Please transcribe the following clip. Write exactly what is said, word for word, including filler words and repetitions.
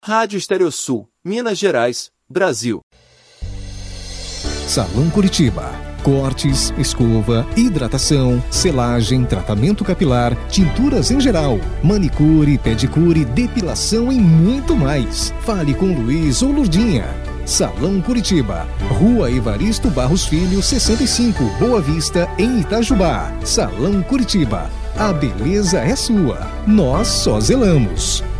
Rádio Estereosul, Minas Gerais, Brasil. Salão Curitiba. Cortes, escova, hidratação, selagem, tratamento capilar, tinturas em geral, manicure, pedicure, depilação e muito mais. Fale com Luiz ou Lurdinha. Salão Curitiba, Rua Evaristo Barros Filho, sessenta e cinco, Boa Vista, em Itajubá. Salão Curitiba, a beleza é sua, nós só zelamos.